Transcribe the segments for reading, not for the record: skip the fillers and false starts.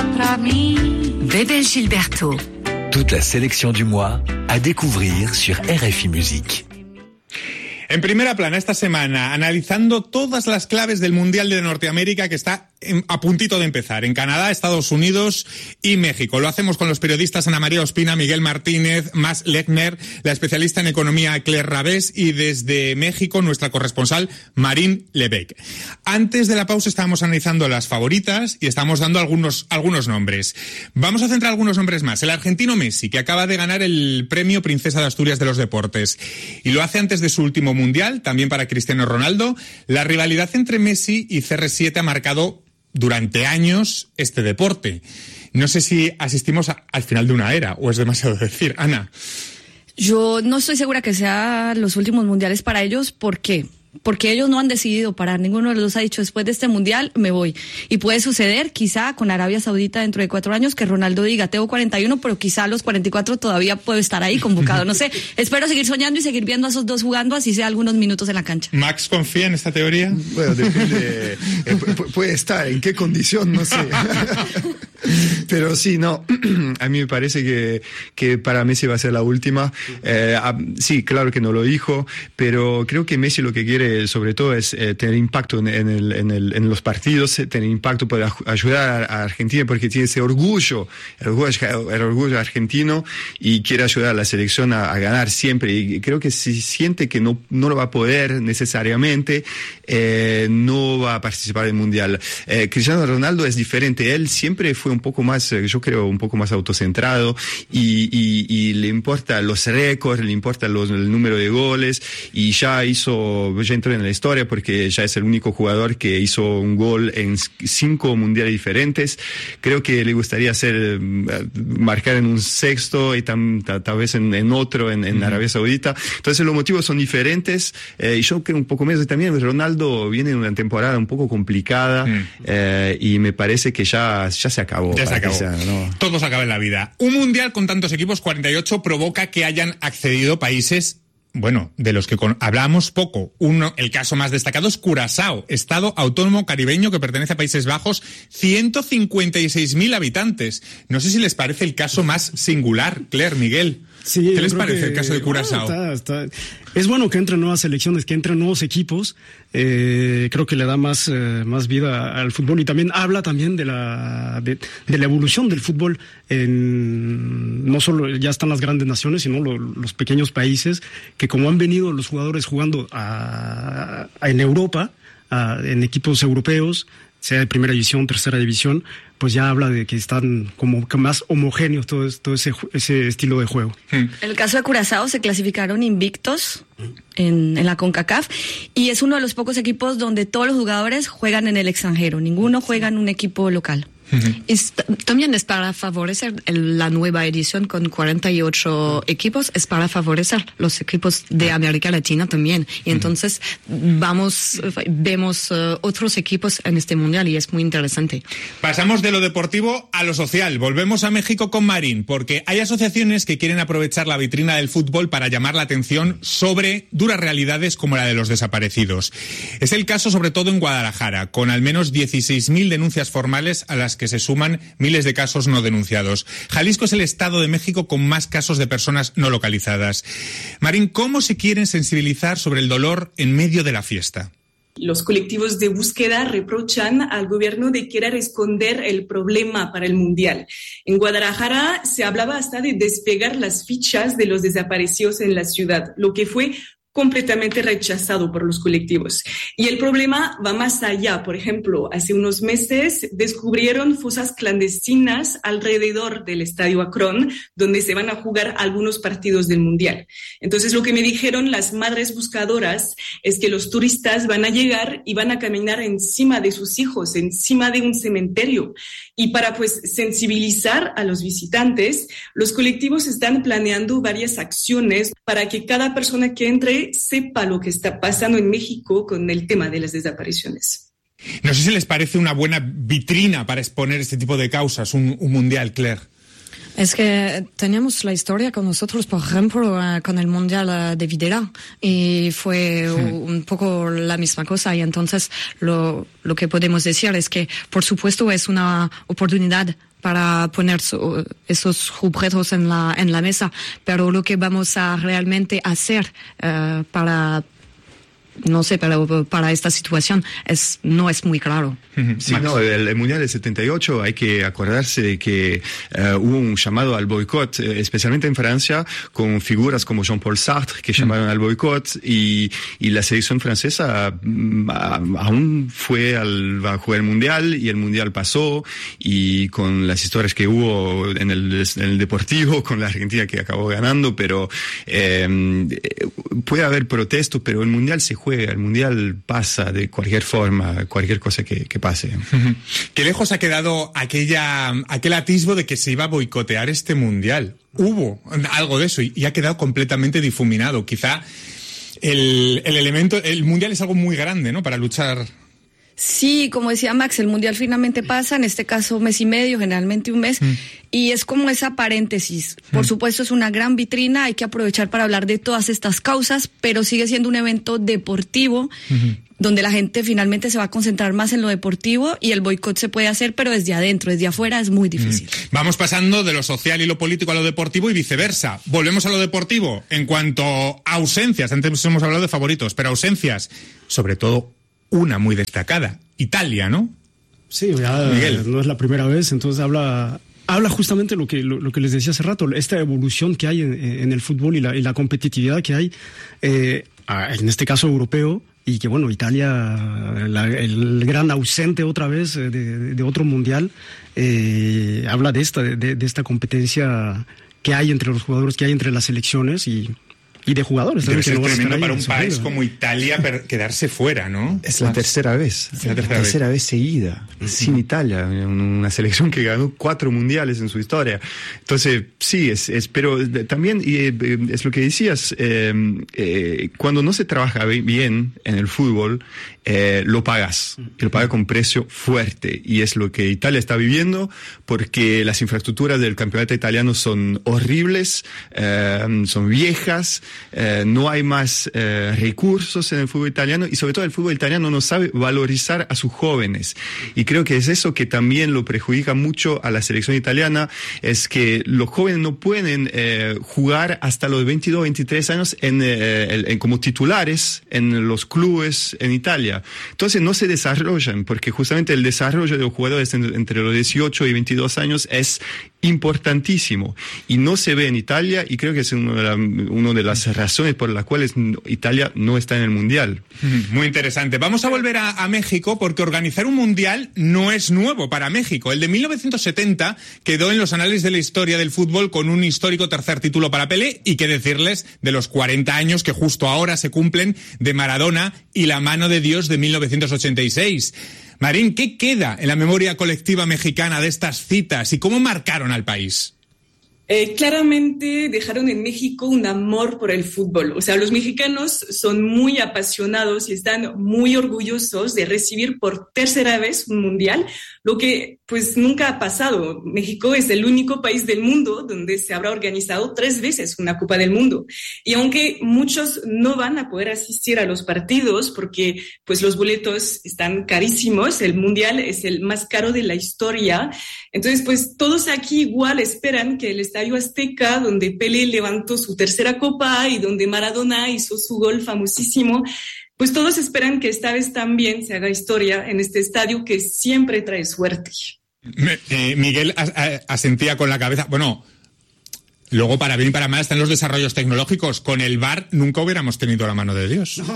pra mim. Bébé Gilberto. Toute la sélection du mois à découvrir sur RFI Musique. En primera plana esta semana, analizando todas las claves del Mundial de Norteamérica que está a puntito de empezar, en Canadá, Estados Unidos y México. Lo hacemos con los periodistas Ana María Ospina, Miguel Martínez, Mas Lechner, la especialista en economía Claire Rabés y desde México nuestra corresponsal Marine Lebec. Antes de la pausa estábamos analizando las favoritas y estamos dando algunos nombres. Vamos a centrar algunos nombres más. El argentino Messi, que acaba de ganar el premio Princesa de Asturias de los Deportes y lo hace antes de su último Mundial, también para Cristiano Ronaldo. La rivalidad entre Messi y CR7 ha marcado durante años este deporte. No sé si asistimos al final de una era, o es demasiado decir. Ana. Yo no estoy segura que sean los últimos mundiales para ellos. ¿Por qué? Porque ellos no han decidido parar. Ninguno de los dos ha dicho, después de este mundial me voy. Y puede suceder, quizá con Arabia Saudita dentro de 4 años, que Ronaldo diga, tengo 41, pero quizá a los 44 todavía puedo estar ahí convocado. No sé, espero seguir soñando y seguir viendo a esos dos jugando, así sea algunos minutos en la cancha. ¿Max confía en esta teoría? Bueno, depende, puede estar, en qué condición, no sé. Pero sí, no, a mí me parece que para Messi va a ser la última. Sí, claro que no lo dijo, pero creo que Messi lo que quiere sobre todo es tener impacto en los partidos, tener impacto para ayudar a Argentina, porque tiene ese orgullo, el orgullo argentino, y quiere ayudar a la selección a ganar siempre. Y creo que si siente que no lo va a poder necesariamente, no va a participar del Mundial. Cristiano Ronaldo es diferente. Él siempre fue un poco más, yo creo, un poco más autocentrado y le importa los récords, le importa el número de goles, y ya entró en la historia porque ya es el único jugador que hizo un gol en 5 mundiales diferentes. Creo que le gustaría marcar en un sexto y tal vez en otro en Arabia Saudita. Entonces los motivos son diferentes, y yo creo un poco menos. También Ronaldo viene en una temporada un poco complicada, y me parece que ya se acabó. Ya se acabó. ¿No? Todo se acaba en la vida. Un mundial con tantos equipos, 48, provoca que hayan accedido países, bueno, de los que hablamos poco. El caso más destacado es Curazao, estado autónomo caribeño que pertenece a Países Bajos, 156.000 habitantes. No sé si les parece el caso más singular, Claire, Miguel. Sí, ¿qué les parece el caso de Curazao? Es bueno que entren nuevas selecciones, que entren nuevos equipos. Creo que le da más vida al fútbol, y también habla también de la evolución del fútbol. No solo ya están las grandes naciones, sino los pequeños países que, como han venido los jugadores jugando en Europa, en equipos europeos, sea de primera división, tercera división, pues ya habla de que están como más homogéneos todo ese estilo de juego. En el caso de Curazao se clasificaron invictos en la CONCACAF, y es uno de los pocos equipos donde todos los jugadores juegan en el extranjero, ninguno juega en un equipo local. También es para favorecer la nueva edición con 48 equipos, es para favorecer los equipos de América Latina también. Y entonces vemos otros equipos en este mundial, y es muy interesante. Pasamos de lo deportivo a lo social. Volvemos a México con Marín, porque hay asociaciones que quieren aprovechar la vitrina del fútbol para llamar la atención sobre duras realidades como la de los desaparecidos. Es el caso sobre todo en Guadalajara, con al menos 16.000 denuncias formales a las que se suman miles de casos no denunciados. Jalisco es el estado de México con más casos de personas no localizadas. Marín, ¿cómo se quieren sensibilizar sobre el dolor en medio de la fiesta? Los colectivos de búsqueda reprochan al gobierno de querer esconder el problema para el Mundial. En Guadalajara se hablaba hasta de despegar las fichas de los desaparecidos en la ciudad, lo que fue completamente rechazado por los colectivos. Y el problema va más allá. Por ejemplo, hace unos meses descubrieron fosas clandestinas alrededor del Estadio Akron, donde se van a jugar algunos partidos del Mundial. Entonces, lo que me dijeron las madres buscadoras es que los turistas van a llegar y van a caminar encima de sus hijos, encima de un cementerio. Y para, sensibilizar a los visitantes, los colectivos están planeando varias acciones para que cada persona que entre sepa lo que está pasando en México con el tema de las desapariciones. No sé si les parece una buena vitrina para exponer este tipo de causas, un mundial, Claire. Es que teníamos la historia con nosotros, por ejemplo, con el Mundial de Videla, y fue un poco la misma cosa. Y entonces lo que podemos decir es que, por supuesto, es una oportunidad para poner esos objetos en la mesa, pero lo que vamos a realmente hacer para esta situación no es muy claro. Sí, no, el Mundial del 78 hay que acordarse de que hubo un llamado al boicot, especialmente en Francia, con figuras como Jean-Paul Sartre que llamaron al boicot, y la selección francesa aún fue a jugar el Mundial, y el Mundial pasó, y con las historias que hubo en el Deportivo, con la Argentina que acabó ganando, pero puede haber protestos, pero el Mundial se juega, el Mundial pasa de cualquier forma, cualquier cosa que pase. ¿Qué lejos ha quedado aquel atisbo de que se iba a boicotear este Mundial? Hubo algo de eso y ha quedado completamente difuminado. Quizá el Mundial es algo muy grande, ¿no?, para luchar. Sí, como decía Max, el Mundial finalmente pasa, en este caso mes y medio, generalmente un mes, y es como esa paréntesis. Por supuesto, es una gran vitrina, hay que aprovechar para hablar de todas estas causas, pero sigue siendo un evento deportivo, donde la gente finalmente se va a concentrar más en lo deportivo, y el boicot se puede hacer, pero desde adentro, desde afuera es muy difícil. Vamos pasando de lo social y lo político a lo deportivo y viceversa. Volvemos a lo deportivo. En cuanto a ausencias, antes hemos hablado de favoritos, pero ausencias, sobre todo una muy destacada, Italia, ¿no? Sí, ya Miguel. No es la primera vez, entonces habla justamente lo que les decía hace rato, esta evolución que hay en el fútbol y la competitividad que hay, en este caso europeo, y que bueno, Italia, el gran ausente otra vez de otro mundial, habla de esta competencia que hay entre los jugadores, que hay entre las selecciones y de jugadores. Debe ser tremendo para un país como Italia quedarse fuera, ¿no? Es la tercera vez. La tercera vez seguida, sin Italia. Una selección que ganó 4 mundiales en su historia. Entonces, sí, pero también, es lo que decías, cuando no se trabaja bien en el fútbol, lo pagas. Y lo pagas con precio fuerte. Y es lo que Italia está viviendo, porque las infraestructuras del campeonato italiano son horribles, son viejas, no hay más recursos en el fútbol italiano, y sobre todo el fútbol italiano no sabe valorizar a sus jóvenes, y creo que es eso que también lo perjudica mucho a la selección italiana, es que los jóvenes no pueden jugar hasta los 22, 23 años como titulares en los clubes en Italia. Entonces no se desarrollan, porque justamente el desarrollo de los jugadores entre los 18 y 22 años es importantísimo, y no se ve en Italia, y creo que es una de las razones por las cuales Italia no está en el Mundial. Muy interesante. Vamos a volver a México, porque organizar un Mundial no es nuevo para México. El de 1970 quedó en los anales de la historia del fútbol con un histórico tercer título para Pelé, y qué decirles de los 40 años que justo ahora se cumplen de Maradona y la mano de Dios de 1986. Marín, ¿qué queda en la memoria colectiva mexicana de estas citas y cómo marcaron al país? Claramente dejaron en México un amor por el fútbol. O sea, los mexicanos son muy apasionados y están muy orgullosos de recibir por tercera vez un mundial, lo que pues nunca ha pasado. México es el único país del mundo donde se habrá organizado 3 veces una Copa del Mundo. Y aunque muchos no van a poder asistir a los partidos porque pues los boletos están carísimos, el mundial es el más caro de la historia. Entonces, pues todos aquí igual esperan que el Estadio Azteca, donde Pelé levantó su tercera copa y donde Maradona hizo su gol famosísimo, pues todos esperan que esta vez también se haga historia en este estadio que siempre trae suerte. Miguel asentía con la cabeza. Bueno, luego para bien y para mal están los desarrollos tecnológicos. Con el VAR nunca hubiéramos tenido la mano de Dios. No.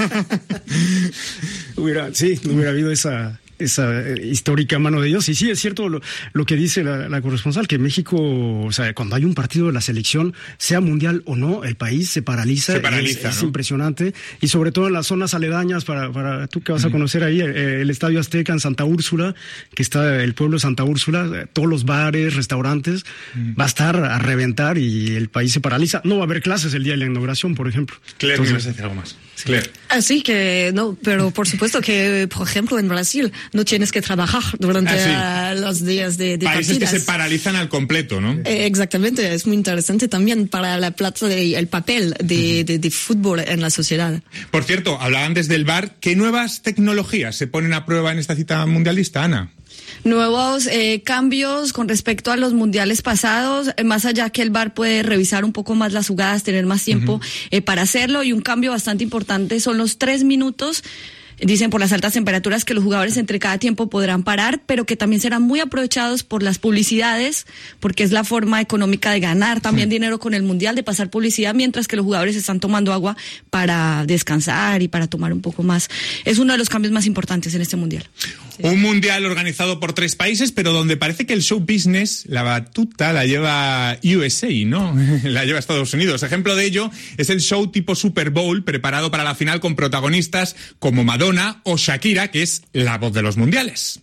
no hubiera habido esa histórica mano de Dios. Y sí, es cierto lo que dice la corresponsal, que México, o sea, cuando hay un partido de la selección, sea mundial o no, el país se paraliza. Es ¿no? Impresionante. Y sobre todo en las zonas aledañas, para tú que vas a conocer ahí, el Estadio Azteca en Santa Úrsula, que está el pueblo de Santa Úrsula, todos los bares, restaurantes, va a estar a reventar y el país se paraliza. No va a haber clases el día de la inauguración, por ejemplo. Claire, ¿me vas a decir algo más? Claire. Así que no, pero por supuesto que, por ejemplo, en Brasil no tienes que trabajar durante los días de países partidas. Que se paralizan al completo, ¿no? Exactamente, es muy interesante también para la plata el papel de fútbol en la sociedad. Por cierto, hablaban desde el VAR, ¿qué nuevas tecnologías se ponen a prueba en esta cita mundialista, Ana? Nuevos cambios con respecto a los mundiales pasados, más allá que el VAR puede revisar un poco más las jugadas, tener más tiempo para hacerlo, y un cambio bastante importante son los 3 minutos. Dicen por las altas temperaturas que los jugadores entre cada tiempo podrán parar, pero que también serán muy aprovechados por las publicidades, porque es la forma económica de ganar también dinero con el Mundial, de pasar publicidad mientras que los jugadores están tomando agua para descansar y para tomar un poco más. Es uno de los cambios más importantes en este Mundial. Sí. Un Mundial organizado por 3 países, pero donde parece que el show business, la batuta, la lleva USA, ¿no? La lleva Estados Unidos. Ejemplo de ello es el show tipo Super Bowl, preparado para la final con protagonistas como Madonna o Shakira, que es la voz de los mundiales.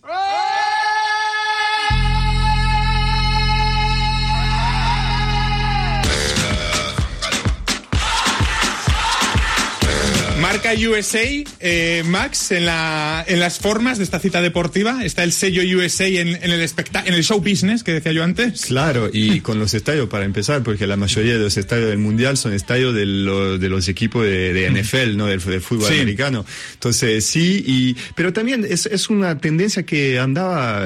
Marca USA, Max, en las formas de esta cita deportiva. Está el sello USA en el show business que decía yo antes. Claro, y con los estadios para empezar, porque la mayoría de los estadios del Mundial son estadios de los equipos de NFL, ¿no? Del fútbol americano. Entonces, sí, pero también es una tendencia que andaba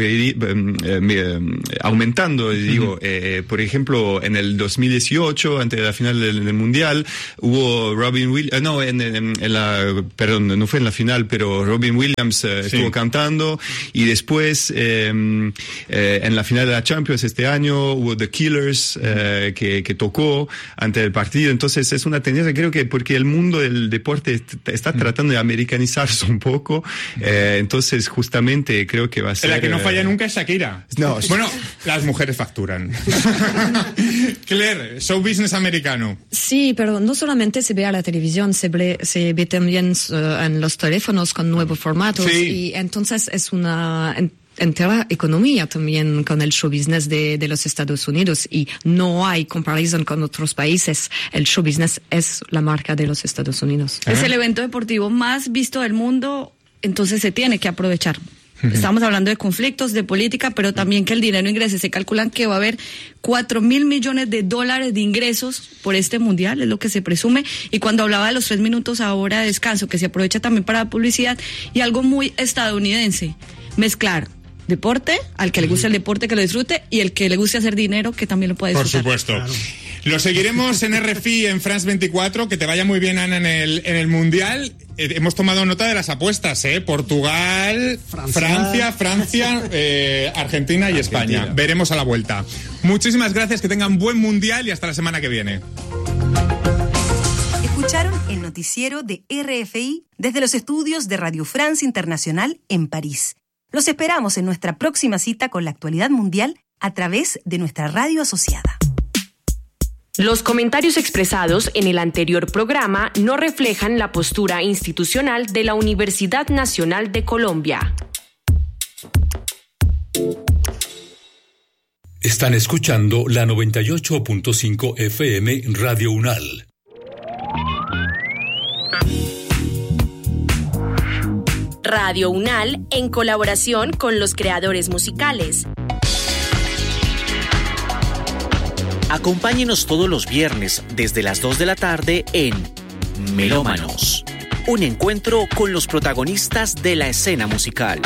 aumentando, digo. Por ejemplo, en el 2018, antes de la final del Mundial, hubo Robin Williams, perdón, no fue en la final, pero Robin Williams estuvo cantando, y después en la final de la Champions este año hubo The Killers que tocó antes del partido. Entonces es una tendencia, creo que porque el mundo del deporte está tratando de americanizarse un poco, entonces justamente creo que va a ser... La que no falla nunca es Shakira. No. Bueno, las mujeres facturan. Claire, show business americano. Sí, pero no solamente se ve a la televisión, se ve también en los teléfonos con nuevos formatos, y entonces es una entera economía también con el show business de los Estados Unidos, y no hay comparación con otros países. El show business es la marca de los Estados Unidos. Es el evento deportivo más visto del mundo, entonces se tiene que aprovechar. Estamos hablando de conflictos, de política, pero también que el dinero ingrese. Se calculan que va a haber $4,000 millones de ingresos por este mundial, es lo que se presume. Y cuando hablaba de los 3 minutos ahora de descanso, que se aprovecha también para la publicidad, y algo muy estadounidense, mezclar deporte, al que le guste el deporte que lo disfrute, y el que le guste hacer dinero que también lo puede disfrutar. Por supuesto. Claro. Lo seguiremos en RFI, en France 24. Que te vaya muy bien, Ana, en el Mundial. Hemos tomado nota de las apuestas, Portugal, Francia, Argentina y España. Veremos a la vuelta. Muchísimas gracias, que tengan buen Mundial y hasta la semana que viene. Escucharon el noticiero de RFI desde los estudios de Radio France Internacional en París. Los esperamos en nuestra próxima cita con la actualidad mundial a través de nuestra radio asociada. Los comentarios expresados en el anterior programa no reflejan la postura institucional de la Universidad Nacional de Colombia. Están escuchando la 98.5 FM Radio UNAL. Radio UNAL, en colaboración con los creadores musicales. Acompáñenos todos los viernes desde las 2 de la tarde en Melómanos, un encuentro con los protagonistas de la escena musical.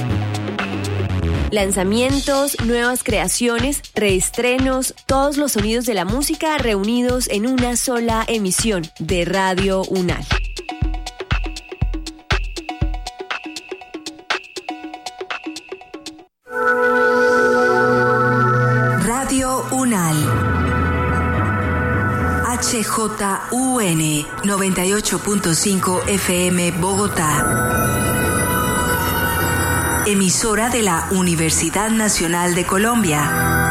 Lanzamientos, nuevas creaciones, reestrenos, todos los sonidos de la música reunidos en una sola emisión de Radio UNAL. Radio UNAL. HJUN 98.5 FM Bogotá. Emisora de la Universidad Nacional de Colombia.